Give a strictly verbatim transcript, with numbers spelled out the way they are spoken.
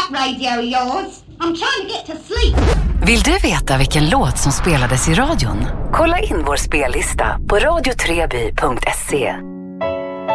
that radio of yours. I'm trying to get to sleep. Vill du veta vilken låt som spelades i radion? Kolla in vår spellista på radio tre by punkt se.